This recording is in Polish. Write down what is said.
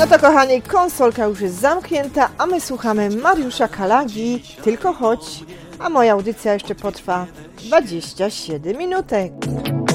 No to kochani, konsolka już jest zamknięta, a my słuchamy Mariusza Kalagi, Tylko chodź, a moja audycja jeszcze potrwa 27 minutek.